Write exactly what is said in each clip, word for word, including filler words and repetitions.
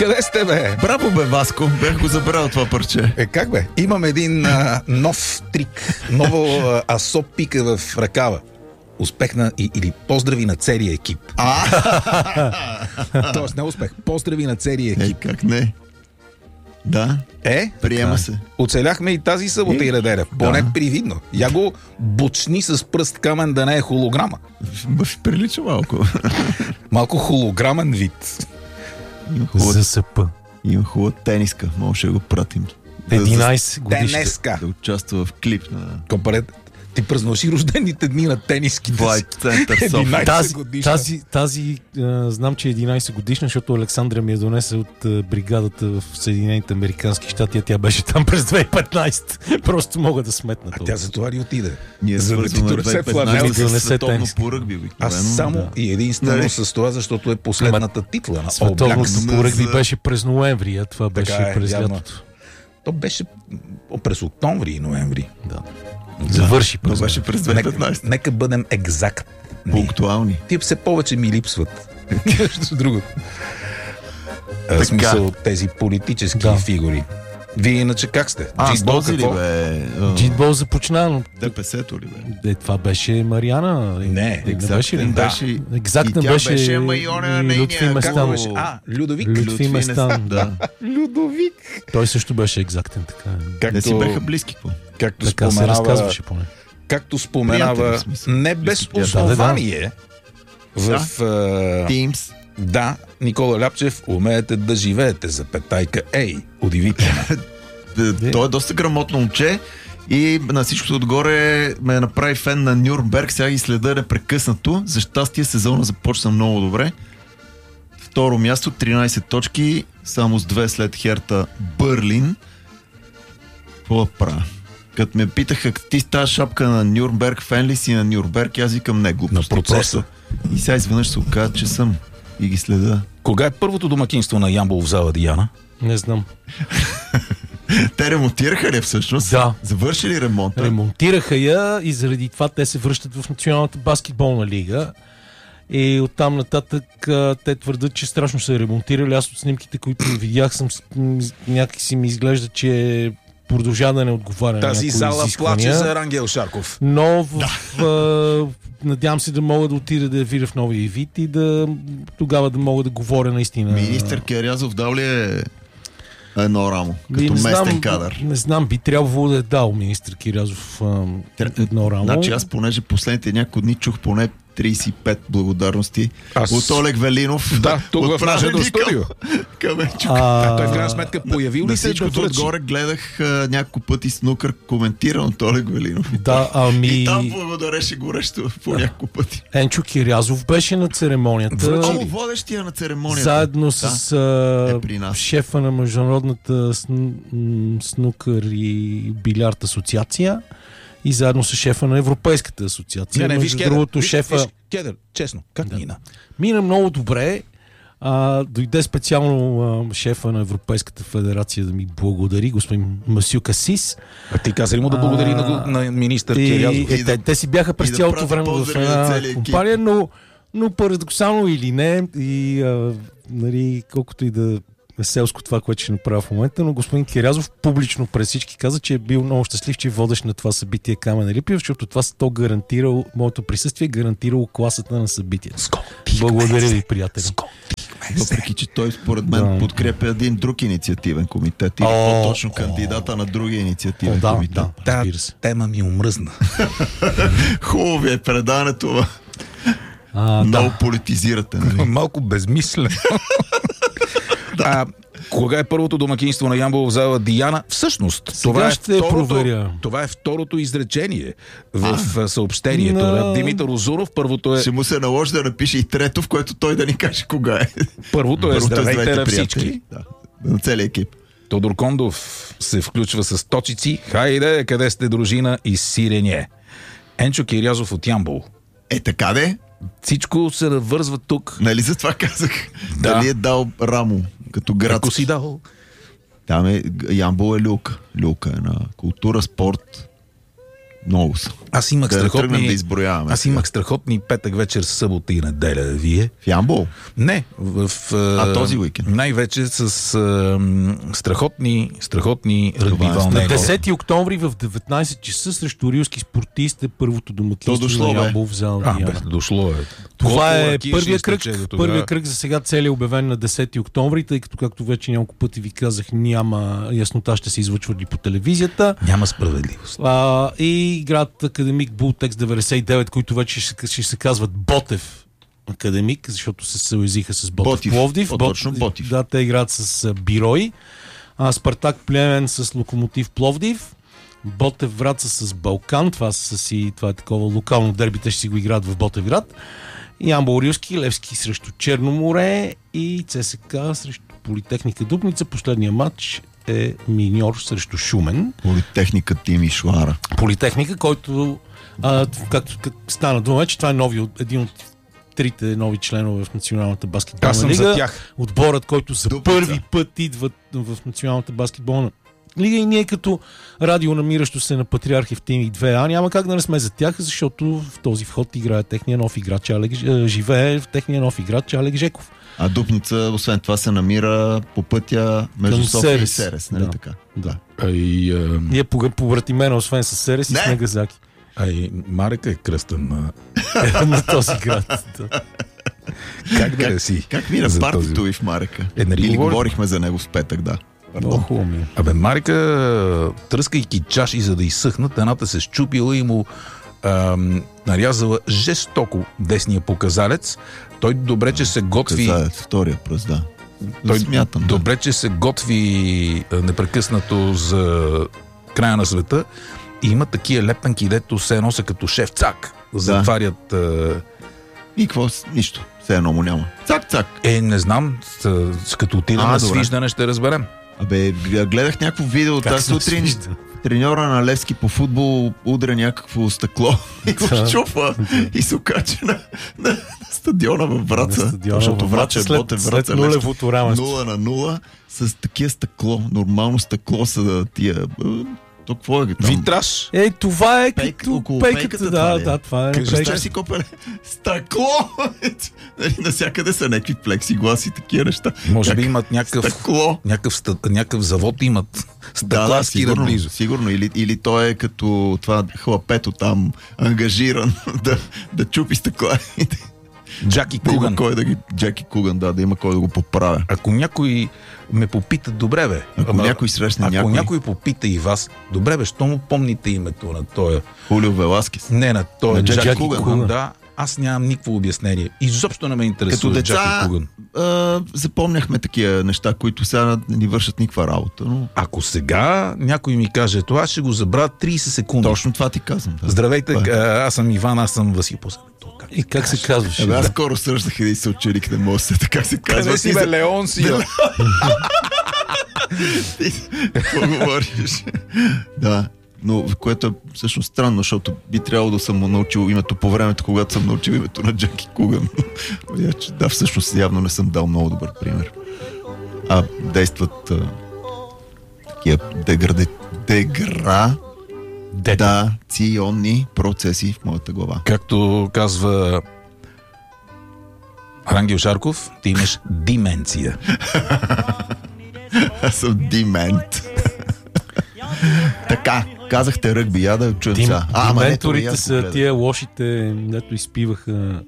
Къде сте, бе? Браво, бе, Васко. Бях го забрал това парче. Е, как бе? Имам един а, нов трик, ново а, асо пика в ръкава. Успех на, и, или поздрави на целия екип. А! Тоест не успех, поздрави на целия Е, екип. как не? Да, Е, приема се. оцеляхме и тази събота и неделя. Поне Да. привидно. Я го бучни с пръст камен да не е холограма. Прилича малко. Малко холограмен вид. Има хубава, ЗСП. има хубава тениска. Може да го пратим. Да, единайсет годишна. Тенеска. да участва в клип на Компаре, ти празнуваш и рождените дни на тениските. White Center София. единайсет Тази, годишна. тази, тази а, знам, че е единайсет годишна, защото Александра ми я донесе от а, бригадата в Съединените американски щати, а тя беше там през две хиляди и петнайсета. Просто мога да сметна А това. тя за това ли отиде? Ние За да ти свързваме донесе две хиляди и фланелка. петнайсета Да с донесе световно тенис. по ръгби. Аз обикновено. само да. и единствено Нали? с това, защото е последната титла на All Световното Blacks. по ръгби За- беше през ноември, а това беше Така е, през вярно. лятото. То беше м, през октомври и ноември. Да. Завърши Но през беше през две хиляди и Нека, петнайсета. нека бъдем екзактни. Пунктуални. Тия все повече ми липсват. Нещо друго. В смисъл тези политически Да. фигури. Вие иначе как сте? А, с Джитбол този ли, какво? бе? А, Джитбол започна, но ДПС-то ли, бе? е, това беше Мариана. Не, не беше ли? Екзактен Да. беше. Екзактен И тя беше, беше, ама и оня и Лютви нейния Местан. Как гол. беше? А, Людовик. Лютви Местан. Да. Людовик. Той също беше екзактен, така. Както, Не си беха близки, какво? както Така се споменава, разказваше поне. както споменава, Приятели, в смисъл. не без Близки приятели. основание, в а, Teams. да, Никола Ляпчев, умеете да живеете за петайка. Ей, удивително. Д- Той е доста грамотно момче и на всичкото отгоре ме направи фен на Нюрнберг. Сега ги следа непрекъснато. За щастие сезона започна много добре. Второ място, тринайсет точки, само с две след Херта Бърлин. Какво да правя? Като ме питаха, ти с тази шапка на Нюрнберг, фен ли си на Нюрнберг, аз викам не, глупости. На процеса. Просто. И сега изведнъж се оказа, че съм и ги следа. Кога е първото домакинство на Ямбол в зала Диана? Не знам. Те ремонтираха ли всъщност? Да. Завършили ремонта? Ремонтираха я и заради това те се връщат в Националната баскетболна лига. И оттам нататък а, те твърдят, че страшно са ремонтирали. Аз от снимките, които видях, съм с- м, някакси ми изглежда, че продължава да не отговаря на Тази някои зала изисквания. плаче за Рангел Шарков. Но в, а, надявам се да мога да отида да я видя в новия вид и да тогава да мога да говоря наистина. Министър Керязов дал ли е едно рамо, Би, като не местен знам, кадър? Не знам, би трябвало да е дал министър Кирязов а, едно рамо. Значи аз понеже последните няколко дни чух поне трийсет и пет благодарности Аз- от Олег Велинов. Да, тук в отправени нашето към- студио. Към Енчо. А, Той в крайна сметка появил На ли се да всичкото връчи? отгоре гледах а, няколко пъти снукър коментиран от Олег Велинов. Да, ами... И там благодареше горещо по няколко пъти. Енчо Кирязов беше на церемонията. О, водещия на церемонията. Заедно с а, Е при нас. шефа на Международната сн, м, снукър и билярд асоциация и заедно с шефа на Европейската асоциация. Не, не, виж Между Кедър. другото, Виж, шефа виж, Кедър, честно, как мина? мина много добре. А, дойде специално а, шефа на Европейската федерация да ми благодари, господин Масю Касис. А ти каза ли му да благодари на, го- на министър И, Кирязов? е, те, те си бяха през и да цялото прати време в поздрави на една целия екип. компания, но, но парадоксално или не, и а, нали, колкото и да е селско това, което ще направя в момента, но господин Кирязов публично през всички каза, че е бил много щастлив, че водещ на това събитие Камен Липиев, защото това то гарантирало, моето присъствие гарантирало класата на събитието. Благодаря ви, приятели. Въпреки, че той според мен Да. подкрепя един друг инициативен комитет или О, по-точно кандидата на другия О, инициативен да, комитет. да, Та разбира се. тема ми омръзна. Хубаво ви е предаването. А, Много да. политизирате. Нали? Малко безмислено. А, кога е първото домакинство на Ямбол в зала Диана? Всъщност, Сега това е, ще второто, проверя. това е второто изречение в а, съобщението на- на Димитър Озунов. Първото е, Ще му се наложи да напише и трето, в което той да ни каже кога е. първото е Първото здравейте на приятели. всички. Да, на целия екип. Тодор Кондов се включва с точици. Хайде, къде сте, дружина и сирене. Енчо Кирязов от Ямбол. Е, така де? Всичко се навързва тук. Нали за това казах? Да. Дали е дал рамо като град? Ако си дал. Там е, Ямбол е люлка. Люлка е на култура, спорт. Много са. Аз имах Да не тръгнем страхотни... да изброяваме. Аз имах страхотни петък вечер, събота и неделя. Вие? В Ямбол? Не, в... А, този уикенд? Най-вече с а, страхотни, страхотни ръгби е На вълнения. десети октомври в деветнайсет часа срещу рилски спортист е първото домакинство дошло, на бе. Ямбол в зала А, бе, Диана. дошло е. Това Колко е ракии първия ще кръг, изтече до тогава? първия кръг за сега цели е обявен на десети октомври, тъй като, както вече няколко пъти ви казах, няма яснота ще се излъчва ли по телевизията. Няма справедливост. А, и играят Академик Бултекс деветдесет и девет, които вече ще, ще се казват Ботев Академик, защото се съюзиха с Ботев, Ботив. Пловдив. О, точно Ботив. Да, те играят с а, Бирой. А, Спартак Плевен с Локомотив Пловдив. Ботев Враца с Балкан. Това, са си, това е такова локално дерби, те ще си го играят в Ботевград. Ямбол Рилски, Левски срещу Черно море и ЦСКА срещу Политехника Дупница. Последния матч е Миньор срещу Шумен. Политехника Тим и Шуара. Политехника, който, а, както как стана дума, че това е нови, един от трите нови членове в Националната баскетболна Аз съм лига. за тях. Отборът, който за Дупница. първи път идват в Националната баскетболна лига и ние като радио, намиращо се на Патриархив Тим и две А, няма как да не сме за тях, защото в този вход играе техния нов играч Алек, е, живее в техния нов играч Алек Жеков. А Дупница, освен това, се намира по пътя между Към София Серес. и Серес, нали Да. така? Да. А и, а, Ние побратимена, освен с Серес и Не! с Нагазаки. а и Марека е кръстен на... На този град. Да. Как да си? Как мина за партито този- и в Марека? Е, нали Или говорим? говорихме за него в петък, да. Много хубаво ми е. Абе, Марика, тръскайки чаши, за да изсъхнат, едната се счупила и му ам, нарязала жестоко десния показалец. Той добре, че се готви... Каза, втория пръст, да. Той Смятам, да. добре, че се готви а, непрекъснато за края на света и има такива лепенки, дето се носа като шеф цак. Затварят... А, И какво? с- Нищо. Все едно му няма. Цак, цак. е, не знам, с, с като отидем А, на добре. свиждане ще разберем. Абе, гледах някакво видео Как тази се сутрин. свижда? Треньора на Левски по футбол удря някакво стъкло и го Да. щупва и се окача на, на, на стадиона във Враца. На стадиона Защото във Враца е след- Ботев, след Враца, нулевото равенство. нула на нула с такива стъкло. Нормално стъкло са тия... е, То какво е там? Витраж. Е, това е Пейк, като около пейката, пейката да, това ли е? да, това е. Кажи, пейката. Представи си, копеле, стъкло! Нали, Насякъде са някакви плексигласи и такива неща. Може Как? би имат някакъв, Стъкло! някакъв, ста- някакъв завод имат. Стъкла Да, скира сигурно, близо. сигурно. Или, или той е като това хлапето там, ангажиран да, да чупи стъкла. и да- Джаки Да има Куган. кой да ги... Джеки Куган, да, да има кой да го поправя. Ако някой ме попита, добре бе. Ако Ама, някой срещне ако някой... някой попита и вас, добре бе, що му помните името на този... Хулио Веласкес. Не, на този На Джаки, Джаки Куган. Куган. Да, аз нямам никакво обяснение. Изобщо не ме Като интересува деца Джаки Куган. а, запомняхме такива неща, които сега не ни вършат никаква работа. Но... Ако сега някой ми каже това, ще го забравя трийсет секунди. Точно това ти казвам. Да. Здравейте, Това е. а, аз съм Иван, аз съм Васил Поза. И как се казваше? Абе, аз скоро срещах един съученик, не мога да се така се казва. Къде си, бе, Леон си? бе? Какво говориш? Да, но което е всъщност странно, защото би трябвало да съм му научил името по времето, когато съм научил името на Джаки Куган. Да, всъщност явно не съм дал много добър пример. А действат а, такива деграде, дегра Дете. дационни процеси в моята глава. Както казва Рангел Шарков, ти имаш дименция. Аз съм демент. Така, казахте ръгби, я да чуем Дим, сега. А, ама не, това и дименторите аз го са гледах. тия лошите, дето изпиваха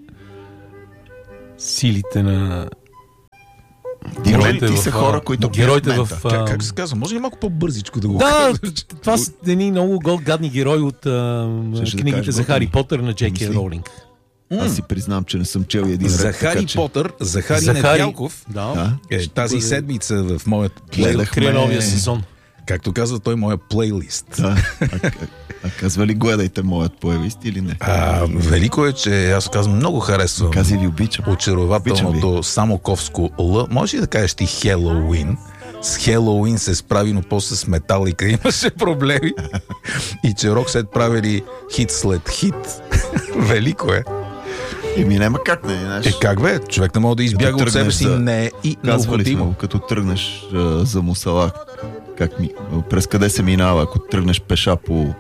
силите на Дементи в, са а, хора, които на героите пият в... мента. а, Как, как се казва? Може ли малко по-бързичко да го Да, кажеш? това са едни много гол- гадни герои от а, Щеше да книгите кажеш, за готини. Хари Потър на Джей Кей Мисли. Роулинг. Аз си признавам, че не съм чел и един За ред, Хари така че... Потър, Захари Захари, Недялков да, Да. е тази бъде- седмица в моят Гледах. плейлист. крие Ме- новия сезон. Както казва той, моя плейлист. Да. А, а, а казва ли гледайте моят плейлист или не? А, велико е, че аз казвам, много харесвам Кази ви обичам. очарователното самоковско Л. Може ли да кажеш ти Хелоуин? С Хелоуин се справи, но после с Металика имаше проблеми. И че Роксет правили хит след хит. Велико е. Еми няма как не, знаеш. Е, как бе? Човек не може да избяга Като от себе тръгнеш си. за- Не е и Казвали сме необходимо. го, като тръгнеш а, за Мусала, как ми, през къде се минава, ако тръгнеш пеша по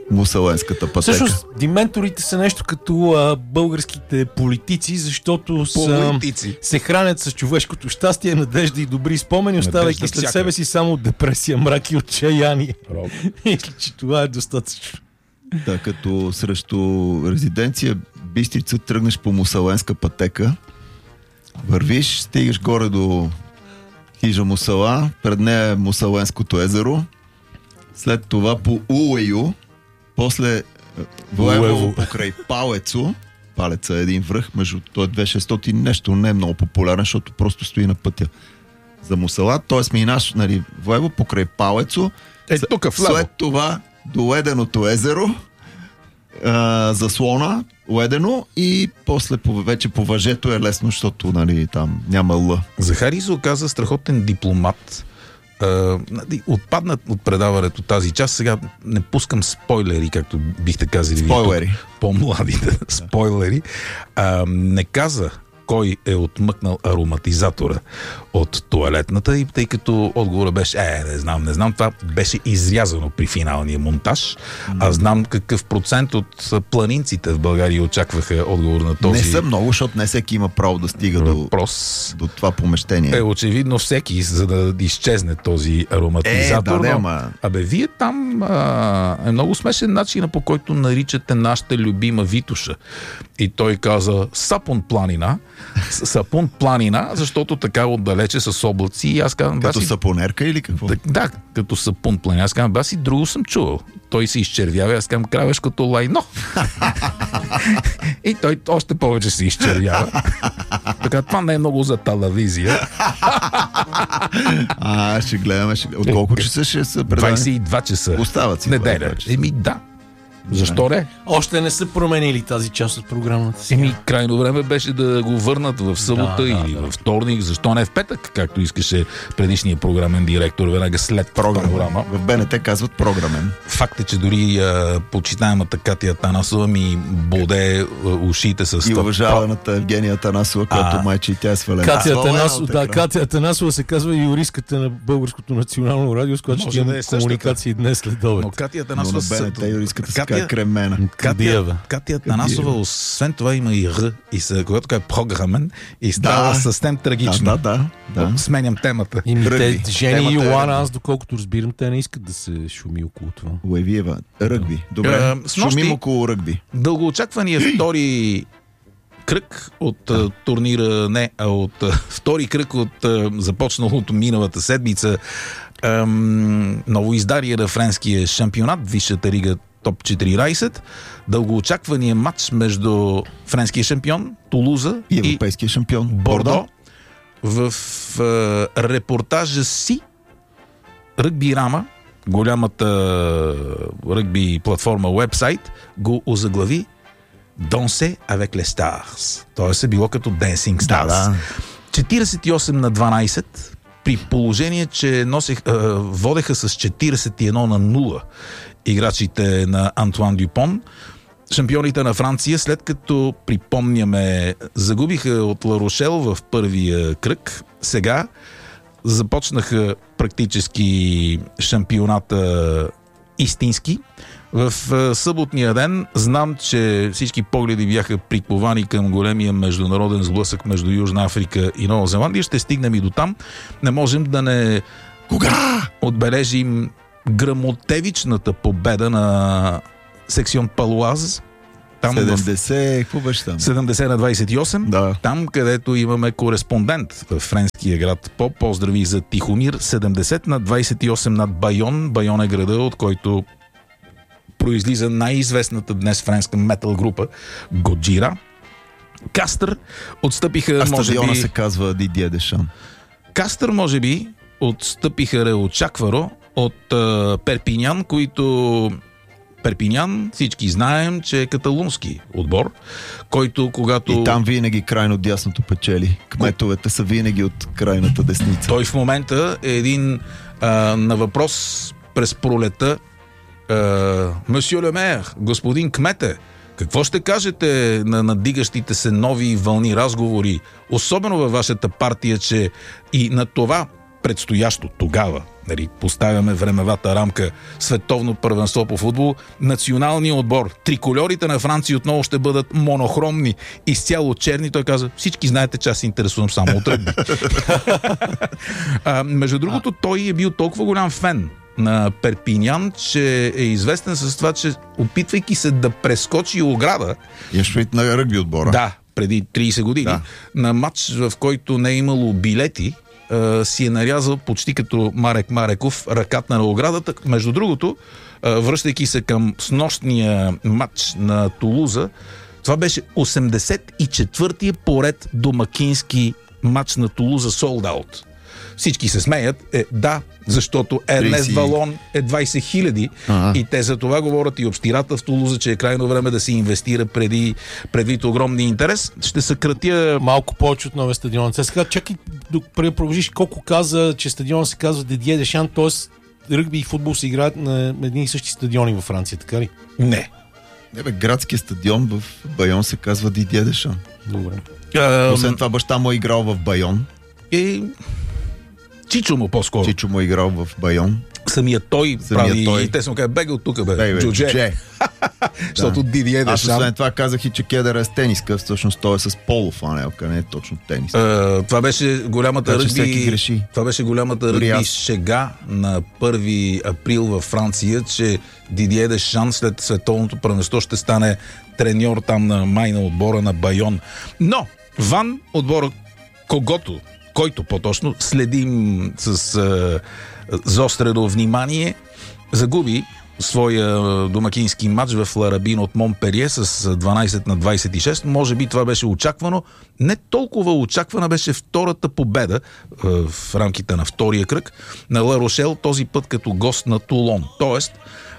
мусаленската пътека. Всъщност, дименторите са нещо като а, българските политици, защото са, се хранят с човешкото щастие, надежда и добри спомени, оставайки след себе си само депресия, мрак и отчаяние. Мисля, че това е достатъчно. Да, като срещу резиденция Бистрица тръгнеш по мусаленска пътека, вървиш, стигаш горе до хижа Мусала, пред нея е Мусаленското езеро, след това по Уейо, после Воевово покрай Палецо, Палеца е един връх, между той две хиляди и шестстотин нещо, не е много популярен, защото просто стои на пътя за Мусала, т.е. минаш, нали, Воево покрай Палецо, е, тук след това до Леденото езеро, а, заслона, Ледено и после по, вече по въжето е лесно, защото нали, там няма Л. Захари се оказа страхотен дипломат. Uh, отпаднат от предаването тази част. Сега не пускам спойлери, както бихте казали. Спойлери. По-младите спойлери. Uh, не каза кой е отмъкнал ароматизатора от тоалетната и тъй като отговорът беше е, не знам, не знам, това беше изрязано при финалния монтаж. А знам какъв процент от планинците в България очакваха отговор на този... Не са много, защото не всеки има право да стига въпрос. До, до това помещение. Е, очевидно всеки, за да изчезне този ароматизатор. Е, да, но... ма... Абе, вие там а, е много смешен начин, по който наричате нашата любима Витуша. И той каза Сапун планина, Сапун планина, защото така отдалече с облаци и аз казвам... Като баси... сапонерка или какво? Да, да, като сапун планина. Аз казвам, баси, друго съм чувал. Той се изчервява, аз казвам, кравеш като лайно. И той още повече се изчервява. Така, това не е много за телевизия. А, ще гледаме. Ще... От колко часа ще се предаваме? двайсет и два часа. Остават си. Неделя. Еми да. Защо не? Още не са променили тази част от програмата си. Еми, крайно време беше да го върнат в събота да, или да, във вторник. Защо не в петък, както искаше предишния програмен директор, веднага след програма. В БНТ казват програмен. Факт е, че дори а, почитаемата Катя Атанасова ми боде а, ушите с... И уважаваната Евгения Атанасова, която майче и тя е свалена. Катя Атанасова, да, Катя Атанасова се казва юристката на Българското национално радио, с която ще имаме да комуникации днес след обед. Но Катя Атанасова... Но на БНТ юристката се казва Кремена. Катя, Катя Атанасова, освен това има и Р, и се, когато е програмен, и става да, съвсем трагично. Да, да, да. да. Сменям темата. И те, Жени и Йоана, аз доколкото разбирам, те не искат да се шуми около това. Уевиева, ръгби. Добре, а, шумим около ръгби. Дългоочаквания втори кръг от а, турнира, не, а от а, втори кръг от а, започналото миналата седмица ам, новоиздарие на френския шампионат, Висшата лига топ четиринайсет, дългоочаквания матч между френския шампион Тулуза и европейския шампион Бордо. В е, репортажа си Ръгби Рама, голямата ръгби платформа уебсайт, го озаглави Danser avec les stars. Тоест е било като Dancing Stars. Да, да. четирийсет и осем на дванайсет при положение, че носех, е, водеха с четирийсет и едно на нула играчите на Антуан Дюпон. Шампионите на Франция, след като, припомняме, загубиха от Ла Рошел в първия кръг, сега започнаха практически шампионата истински. В съботния ден знам, че всички погледи бяха приковани към големия международен сблъсък между Южна Африка и Нова Зеландия. Ще стигнем и до там. Не можем да не кога отбележим грамотевичната победа на секцион Палуаз. Там седемдесет, какво беше там? седемдесет на двайсет и осем. Да. Там, където имаме кореспондент в френския град По. Поздрави за Тихомир. седемдесет на двайсет и осем над Байон. Байон е града, от който произлиза най-известната днес френска метал група Годжира. Кастър отстъпиха, а може би... се казва Дидие Дешан. Кастър, може би, отстъпиха реочакваро от а, Перпинян, които... Перпинян, всички знаем, че е каталунски отбор, който когато... И там винаги крайно дясното печели. Кметовете са винаги от крайната десница. Той в момента е един а, на въпрос през пролета. Месье ле мер, господин кмете, какво ще кажете на надигащите се нови вълни разговори, особено във вашата партия, че и на това предстоящо тогава нали, поставяме времевата рамка световно първенство по футбол, националният отбор, трикольорите на Франция отново ще бъдат монохромни, изцяло черни. Той каза, всички знаете, че аз се интересувам само от ръгби. а, между другото, той е бил толкова голям фен на Перпинян, че е известен с това, че опитвайки се да прескочи ограда... Ешвит на ръгби отбора. Да, преди трийсет години, да. На матч, в който не е имало билети, Uh, си е нарязал почти като Марек Мареков ръката на оградата. Между другото, uh, връщайки се към снощния матч на Тулуза, това беше осемдесет и четвъртия поред домакински матч на Тулуза sold out. Всички се смеят. Е, да, защото Ернест Валон е двайсет хиляди ага. И те за това говорят и общината в Тулуза, че е крайно време да се инвестира преди, предвид огромния интерес. Ще съкратя... Малко повече от новия стадион. Сега чакай да продължиш колко каза, че стадион се казва Дидие Дешан, т.е. ръгби и футбол се играят на едни и същи стадиони във Франция, така ли? Не. Не бе, градския стадион в Байон се казва Дидие Дешан. Добре. А, Освен това баща му е играл в Байон. И... Чичо му по-скоро. Чичо му е играл в Байон. Самия той Самия прави... той. И те са му казали, бега от тук, бе. Бей, бе Джудже. Защото да. Дидие Дешан... Аз освен това казах и, че Кедър е с тениска. Всъщност той е с полуфанелка, не е точно тениска. Uh, това беше голямата ръгби... Това беше голямата ръгби шега на първи април във Франция, че Дидие Дешан след световното първенство ще стане треньор там на майна отбора на Байон. Но Ван, отбора, когото който по-точно следим с а, заострено внимание, загуби своя домакински матч в Ларабин от Монперие с дванайсет на двайсет и шест. Може би това беше очаквано. Не толкова очаквана беше втората победа а, в рамките на втория кръг на Ла Рошел, този път като гост на Тулон. Тоест,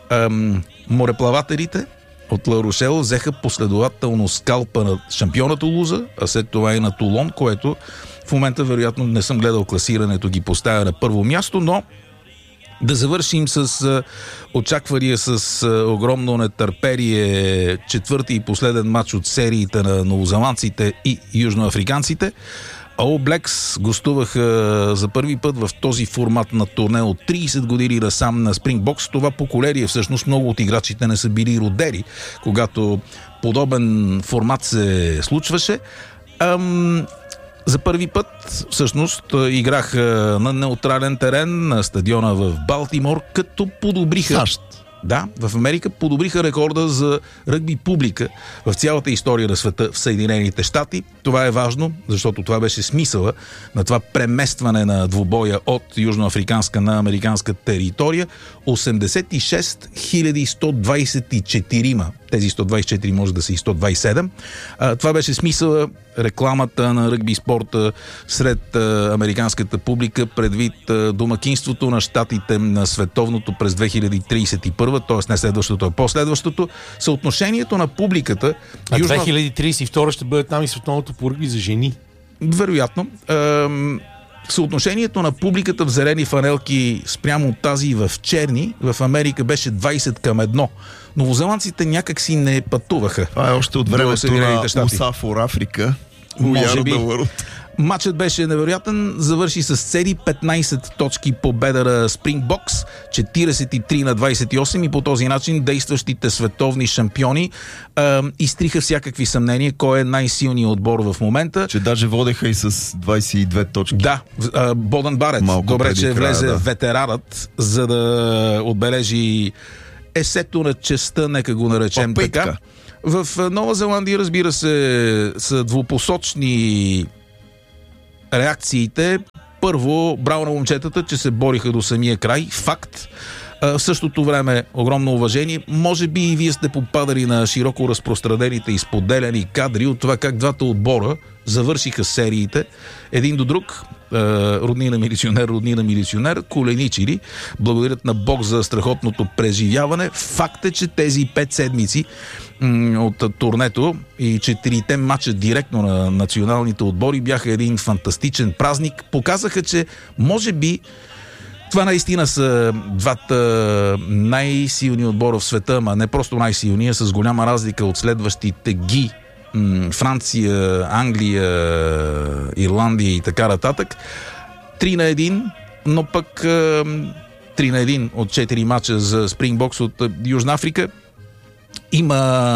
ам, мореплавателите от Ла Рошел взеха последователно скалпа на шампиона Тулуза, а след това и на Тулон, което в момента, вероятно, не съм гледал класирането, ги поставя на първо място, но да завършим с а, очаквания с а, огромно нетърпение четвърти и последен матч от сериите на новозеландците и южноафриканците. All Blacks гостуваха за първи път в този формат на турне от трийсет години насам на Спрингбокс. Това поколение, всъщност много от играчите не са били родени, когато подобен формат се случваше. Ам... За първи път, всъщност, играх на неутрален терен на стадиона в Балтимор, като подобриха... САЩ. Да, в Америка подобриха рекорда за ръгби публика в цялата история на света в Съединените щати. Това е важно, защото това беше смисъла на това преместване на двубоя от южноафриканска на американска територия. осемдесет и шест хиляди сто двайсет и четири, тези сто двайсет и четири може да са и сто двайсет и седем. А, това беше смисъла, рекламата на ръгби спорта сред а, американската публика предвид а, домакинството на щатите на световното през две хиляди трийсет и първа, т.е. не следващото, а последващото. Съотношението на публиката... А южно... две хиляди трийсет и втора ще бъде там и световното по ръгби за жени. Вероятно. Ам... Съотношението на публиката в зелени фанелки спрямо тази в черни в Америка беше двайсет към едно. Новозеландците някак си не пътуваха. Това е още от времето на Усафор Африка. Може би. Матчът беше невероятен, завърши с цели петнайсет точки победа на Спрингбокс, четирийсет и три на двайсет и осем, и по този начин действащите световни шампиони е, изтриха всякакви съмнения кой е най-силният отбор в момента. Че даже водеха и с двайсет и две точки. Да, е, Боден Барет. Малко добре, че края, влезе да. Ветеранът, за да отбележи есето на честта, нека го наречем Попитка. Така. В Нова Зеландия, разбира се, са двупосочни реакциите. Първо, браво на момчетата, че се бориха до самия край. Факт. В същото време огромно уважение. Може би и вие сте попадали на широко разпространените и споделяни кадри от това как двата отбора завършиха сериите един до друг. Роднина милиционер, роднина милиционер, коленичили. Благодарят на Бог за страхотното преживяване. Факт е, че тези пет седмици от турнето и четирите матча директно на националните отбори бяха един фантастичен празник. Показаха, че може би това наистина са двата най-силни отбора в света, ама не просто най-силния, с голяма разлика от следващите ги Франция, Англия, Ирландия и така нататък. Три на един но пък три на един от четири мача за Спрингбокс от Южна Африка. Има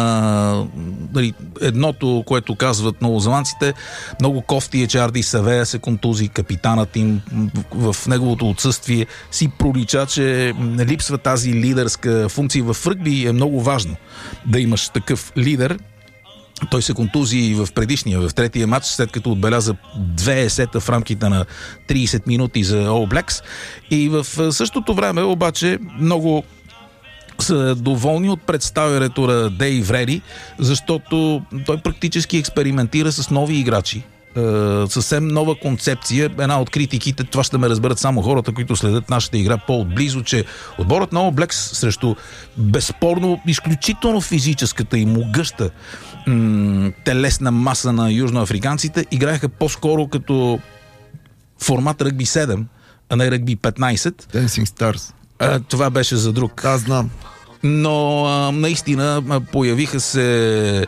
дали, едното, което казват новозеландците, много кофти е, че Арди Савея се контузи, капитанът им в неговото отсъствие си пролича, че липсва тази лидерска функция. В ръгби е много важно да имаш такъв лидер. Той се контузи в предишния, в третия матч, след като отбеляза две есета в рамките на трийсет минути за All Blacks. И в същото време обаче много са доволни от представянето на Дейв Реди, защото той практически експериментира с нови играчи. Е, съвсем нова концепция. Една от критиките, това ще ме разберат само хората, които следят нашата игра по-отблизо, че отборът на All Blacks срещу безспорно изключително физическата и могъща м- телесна маса на южноафриканците играеха по-скоро като формат ръгби седем, а не ръгби петнайсет. Dancing Stars. А, това беше за друг. Аз знам. Но а, наистина а, появиха се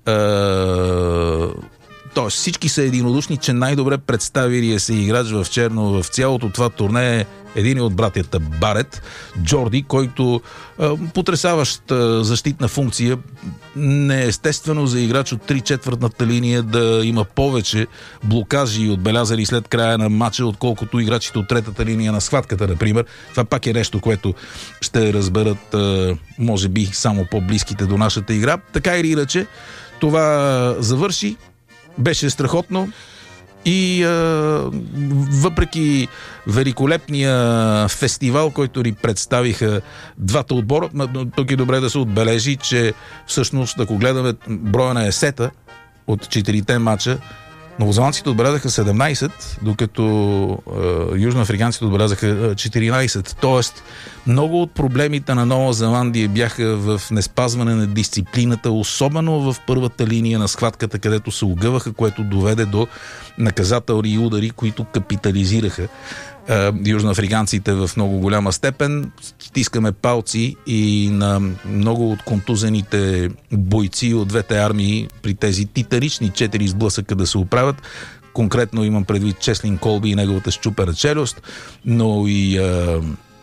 а, т.е. всички са единодушни, че най-добре представилия се играч в черно в цялото това турне е един от братята Барет, Джорди, който а, потресаващ а, защитна функция. Неестествено за играч от три четвъртната линия да има повече блокажи отбелязали след края на матча, отколкото играчите от третата линия на схватката, например. Това пак е нещо, което ще разберат а, може би само по-близките до нашата игра. Така или иначе, това завърши. Беше страхотно и а, въпреки великолепния фестивал, който ни представиха двата отбора, тук е добре да се отбележи, че всъщност, ако гледаме броя на есета от четирите матча, новозеландците отбелязаха седемнайсет, докато е, южноафриканците отбелязаха четиринайсет. Тоест, много от проблемите на Нова Зеландия бяха в неспазване на дисциплината, особено в първата линия на схватката, където се огъваха, което доведе до наказателни удари, които капитализираха е, южноафриканците в много голяма степен. Стискаме палци и на много от контузените бойци от двете армии при тези титанични четири сблъсъка да се оправят. Конкретно имам предвид Чеслин Колби и неговата счупена челюст, но и а,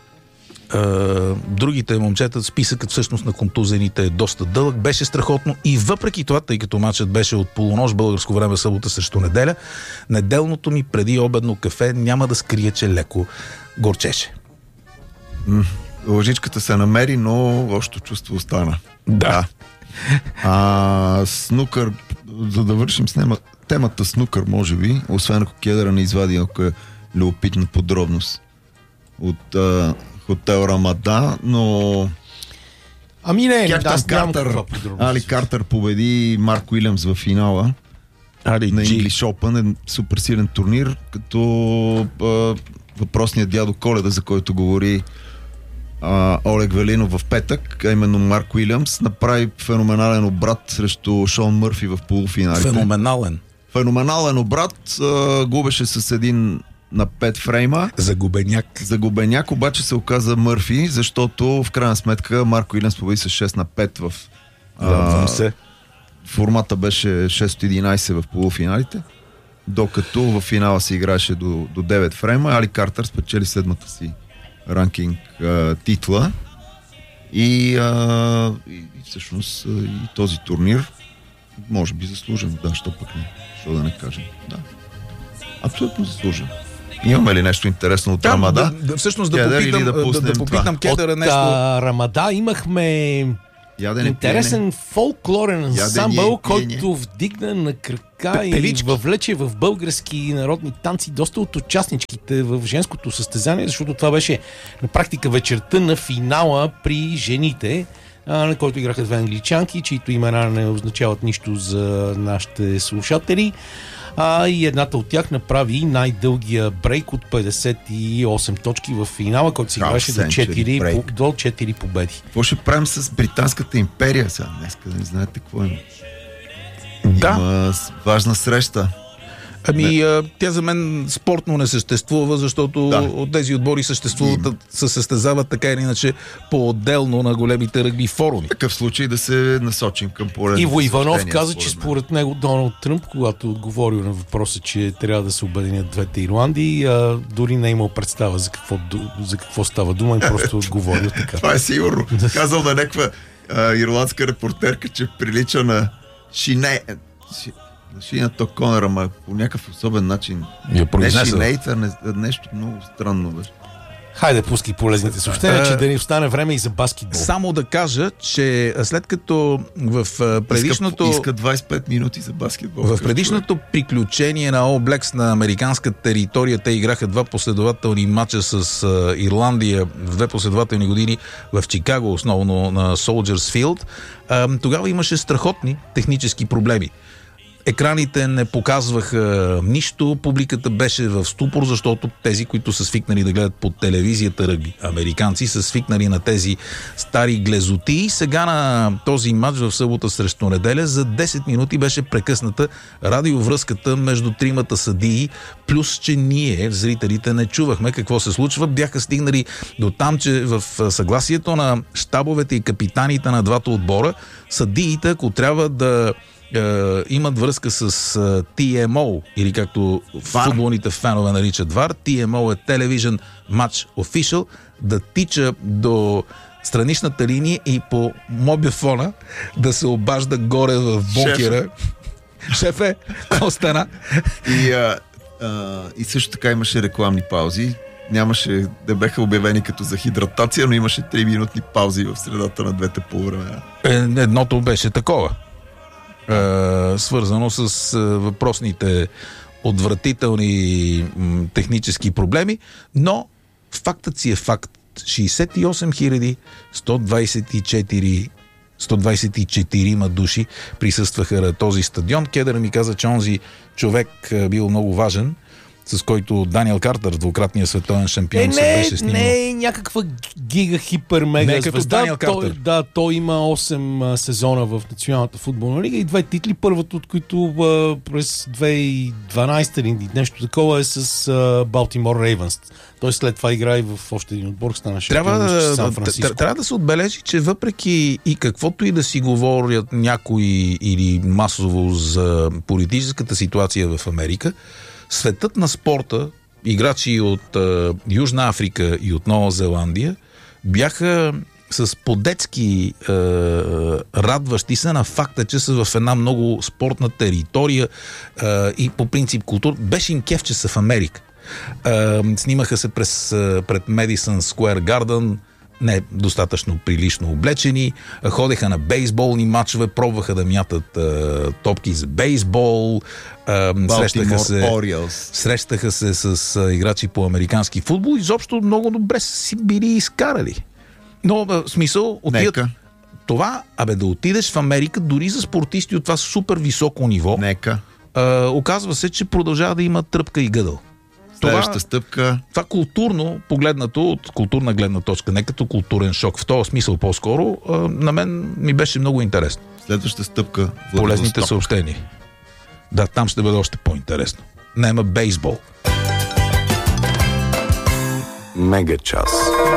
а, другите момчета, списъкът всъщност на контузените е доста дълъг. Беше страхотно и въпреки това, тъй като матчът беше от полунощ българско време, събота срещу неделя, неделното ми преди обедно кафе няма да скрия, че леко горчеше. Лъжичката се намери, но лошото чувство остана. Да. А, снукър, за да вършим с нема, темата снукър, може би, освен ако Кедъра не извади някаква любопитна подробност от а, хотел Рамада, но ами не, Кертън аз нямам Картер, каква подробност. Али Картер победи Марк Уилямс в финала Али на Джи. English Open, е супер силен турнир, като а, въпросният дядо Коледа, за който говори а, Олег Велинов в петък, а именно Марк Уилямс, направи феноменален обрат срещу Шон Мърфи в полуфиналите. Феноменален. Феноменален обрат, а, губеше с един на пет фрейма. Загубеняк. Загубеняк, обаче се оказа Мърфи, защото в крайна сметка Марк Уилямс победи с шест на пет в Радвам се. формата беше шест от единайсет в полуфиналите, докато в финала се играеше до, до девет фрейма. Али Картер спечели седмата си ранкинг а, титла и, а, и, и всъщност а, и този турнир може би заслужен. Да, що пък не? Що да не кажем? Да. Абсолютно заслужен. Имаме ли нещо интересно от Да, Рамада? да, да, всъщност да Кедър, попитам, или да да, да, пуснем да попитам това? Кедъра От нещо. а, Рамада имахме Ядене, интересен пиене. фолклорен ансамбъл, Ядене, пиене. който вдигна на крака и Певички. въвлече в български народни танци доста от участничките в женското състезание, защото това беше на практика вечерта на финала при жените, а, на който играха две англичанки, чието имена не означават нищо за нашите слушатели. А, и едната от тях направи най-дългия брейк от петдесет и осем точки в финала, който се играше до четири, по, до четири победи. Какво ще правим с Британската империя сега днес? Не знаете какво има. Да. Има важна среща. Ами, а, тя за мен спортно не съществува, защото Да. от тези отбори съществуват, се състезават така или иначе по-отделно на големите ръгби форуми. В такъв случай да се насочим към поредните Иво Иванов съобщения, каза, че според мен. според него Доналд Тръмп, когато отговорил на въпроса, че трябва да се обединят двете Ирландии, а, дори не е имал представа за какво, за какво става дума и просто отговорил така. Това е сигурно. Казал на някаква а, ирландска репортерка, че прилича на Шиней... Ши... на Шинато Конър, ама по някакъв особен начин. Я Не произнесъл. Шинейтър, не, нещо много странно беше. Хайде, пускай полезните съобщения, А, че да ни остане време и за баскетбол. Само да кажа, че след като в а, предишното... Иска, иска двайсет и пет минути за баскетбол. В предишното приключение на All Blacks на американска територия те играха два последователни матча с а, Ирландия в две последователни години в Чикаго, основно на Soldiers Field. А, тогава имаше страхотни технически проблеми. Екраните не показваха нищо, публиката беше в ступор, защото тези, които са свикнали да гледат по телевизията ръгби, американци, са свикнали на тези стари глезоти. Сега на този матч в събота срещу неделя за десет минути беше прекъсната радиовръзката между тримата съдии, плюс че ние, зрителите, не чувахме какво се случва. Бяха стигнали до там, че в съгласието на щабовете и капитаните на двата отбора, съдиите, ако трябва да Uh, имат връзка с uh, Ти Ем О, или както вар. Футболните фенове наричат вар. Ти Ем О е Television Match Official, да тича до страничната линия и по мобилфона да се обажда горе в бункера. Шефе, какво стана? И, а, а, и също така имаше рекламни паузи. Нямаше, да беха обявени като за хидратация, но имаше три минутни паузи в средата на двете полувремена. Е, едното беше такова. Е, свързано с е, въпросните отвратителни м, технически проблеми, но фактът си е факт. шейсет и осем хиляди сто двайсет и четири сто двайсет и четири души присъстваха на този стадион. Кедър ми каза, че онзи човек е бил много важен, с който Даниел Картер, двукратният световен шампион, Е, се не, беше снимал. не е някаква гига, хипер, мега Не е като звезда. Даниел Той, Картер. да, той има осем а, сезона в Националната футболна лига и две титли. Първото, от които а, през две хиляди и дванайсета или нещо такова е с Балтимор Рейвънс. Той след това игра и в още един отбор, стана Трябва шампион да, с Сан да, Франциско. трябва да се отбележи, че въпреки и каквото и да си говорят някои или масово за политическата ситуация в Америка, светът на спорта, играчи от а, Южна Африка и от Нова Зеландия, бяха с по-детски а, радващи се на факта, че са в една много спортна територия а, и по принцип култура. Беше им кеф, че са в Америка. А, снимаха се през, пред Madison Square Garden, не достатъчно прилично облечени, ходеха на бейсболни матчове, пробваха да мятат а, топки за бейсбол, а, срещаха се, Orioles. срещаха се с а, играчи по американски футбол, изобщо много добре са си били изкарали. Но в смисъл, отидат... Нека. Това, абе да отидеш в Америка, дори за спортисти от това супер високо ниво, Нека. а, оказва се, че продължава да има тръпка и гъдъл. Следващата Това, стъпка. това културно, погледнато от културна гледна точка, не като културен шок, в този смисъл по-скоро, а, на мен ми беше много интересно. Следващата стъпка. Полезните Владивосток. съобщения. Да, там ще бъде още по-интересно. Нема бейсбол. Мега час.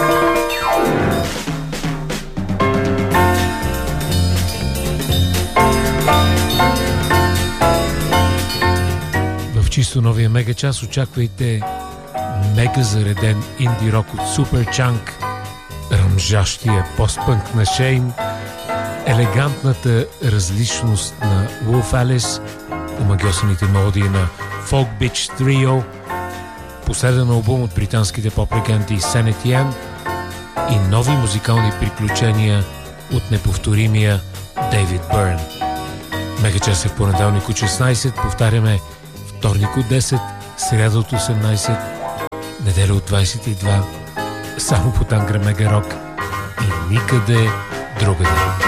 В чисто новия мега час очаквайте мега зареден инди рок от Суперчанк, ръмжащия постпънк на Шейн, елегантната различност на Wolf Alice, омагьосаните мелодии на Folk Beach Trio, последен албум от британските поп-легенди Сен Етиен и нови музикални приключения от неповторимия Дейвид Бърн. Мега час е в понеделник от шестнайсет, повтаряме вторник от десет, сряда от осемнайсет, неделя от двайсет и два, само по Тангра Мега Рок и никъде другаде.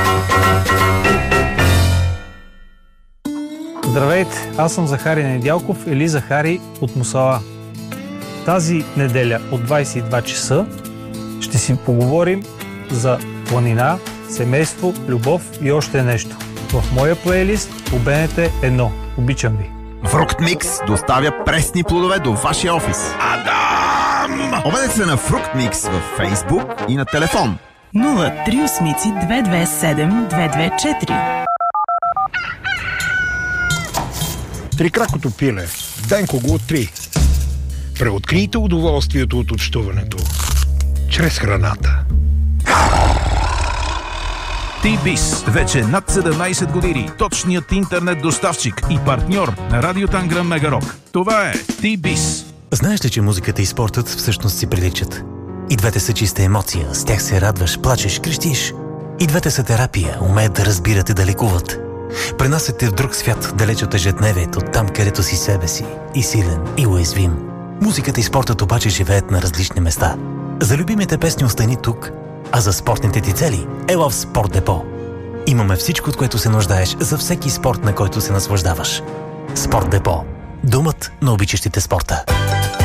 Здравейте, аз съм Захари Недялков или Захари от Мусала. Тази неделя от двайсет и два часа ще си поговорим за планина, семейство, любов и още нещо. В моя плейлист по Б Н Т едно. Обичам ви! Фруктмикс доставя пресни плодове до вашия офис. Адам! Обадете се на Фруктмикс във Фейсбук и на телефон нула три осмици две две седем две две четири. Трикракото пиле. Денко го три. Преоткрийте удоволствието от общуването чрез храната. T-Biz. Вече над седемнайсет години. Точният интернет доставчик и партньор на Радио Танграм Мегарок. Това е T-Biz. Знаеш ли, че музиката и спортът всъщност си приличат? И двете са чиста емоция. С тях се радваш, плачеш, крещиш. И двете са терапия. Умеят да разбират и да лекуват. Пренасят те в друг свят, далеч от ежедневието, там където си себе си. И силен, и уязвим. Музиката и спортът обаче живеят на различни места. За любимите песни остани тук, а за спортните ти цели ела в Спорт Депо. Имаме всичко, от което се нуждаеш за всеки спорт, на който се наслаждаваш. Спорт Депо. Домът на обичащите спорта.